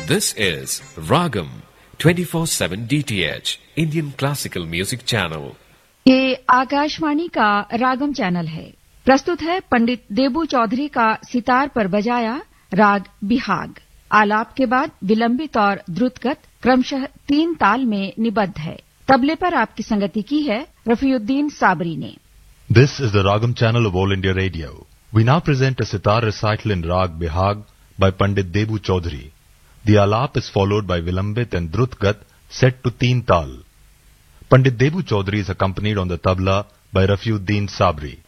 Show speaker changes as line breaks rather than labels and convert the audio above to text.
This is Ragam 24/7 DTH Indian Classical Music Channel.
ये आकाशवाणी का रागम channel है। प्रस्तुत है पंडित देबू चौधरी का सितार पर बजाया राग बिहाग। आलाप के बाद विलंबित और द्रुतगत क्रमशः 3 ताल में निबद्ध है। तबले पर आपकी संगति की है रफीउद्दीन साबरी ने।
This is the Ragam channel of All India Radio. We now present a sitar recital in Rag Bihag by Pandit Debu Chaudhary. The alap is followed by Vilambit and Drutgat set to 3 tal. Pandit Debu Chaudhary is accompanied on the tabla by Rafiuddin Sabri.